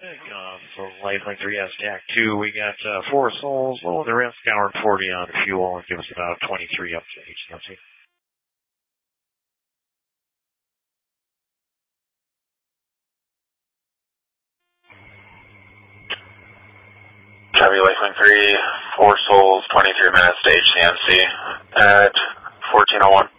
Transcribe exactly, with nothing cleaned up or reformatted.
Uh, so Lifeline three S T A C two, we got uh, four souls, low on the risk, hour and forty on fuel, and give us about twenty-three up to H C M C. Copy Lifeline three, four souls, twenty-three minutes to H C M C at fourteen oh one.